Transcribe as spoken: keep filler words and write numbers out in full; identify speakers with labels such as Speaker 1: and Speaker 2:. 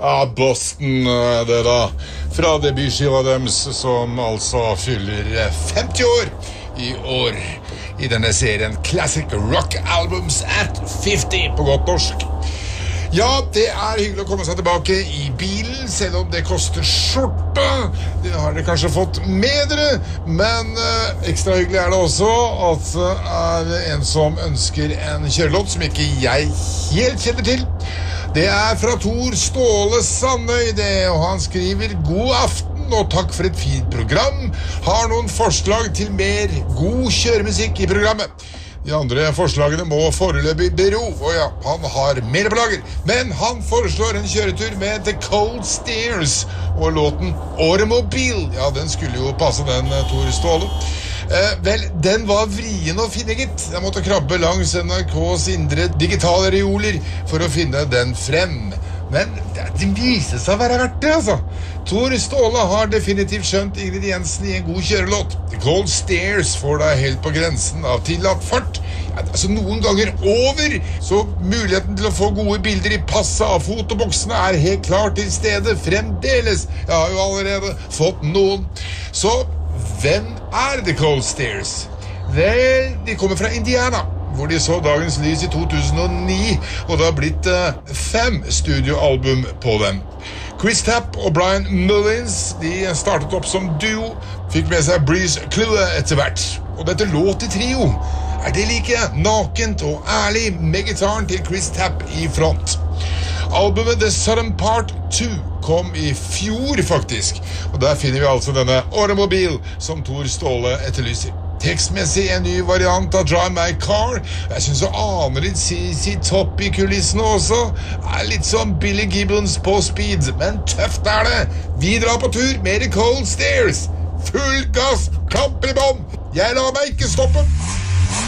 Speaker 1: Ja, Boston, det da. Fra debutskiva deres, som altså fyller femti år i år. I denne serien Classic Rock Albums at femti på godt norsk. Ja, det er hyggelig å komme seg tilbake i bilen, selv om det koster skjorte. Det har dere kanskje fått med dere, men uh, ekstra hyggelig er det også at det er en som ønsker en kjørelåt som ikke jeg helt kjenner til. Det er fra Tor Ståle Sandøy, det, og han skriver God aften og takk for et fint program. Har noen forslag til mer god kjøremusikk i programmet. De andre forslagene må foreløpig bero, og ja, han har mer på lager. Men han foreslår en kjøretur med The Cold Stairs, og låten Automobil. Ja, den skulle jo passe den, Tor Ståle. Eh, vel, den var vrien å finne, gitt. Jeg måtte krabbe langs N R K's indre digitale reoler for å finne den frem. Men det viser seg å være verdt det, altså. Tor Ståle har definitivt skjønt ingrediensen i en god kjørelåt. The Cold Stairs får deg helt på grensen av tillatt fart. Ja, altså noen ganger over, så muligheten til å få gode bilder i passet av fotoboksene er helt klart til stede fremdeles. Jeg har jo allerede fått noen. Så hvem er The Cold Stairs? Vel, de kommer fra Indiana, hvor de så dagens lys i to tusen og ni, og det har blitt uh, fem studioalbum på dem. Chris Tapp og Brian Mullins, de startet opp som duo, fikk med seg Breeze Clue etter hvert. Og dette låt i trio er det like nakent og ærlig med gitaren til Chris Tapp i front. Albumet The Southern Part to kom i fjor faktisk, og der finner vi altså denne Automobil som Tor Ståle etterlyser. Tekstmessig en ny variant av Drive My Car. Jeg synes å ane litt C C Top i kulissene også. Er litt som Billy Gibbons på speed, men tøft er det. Vi drar på tur med The Cold Stairs. Full gass, kamper i bånd. Jeg lar meg ikke stoppe.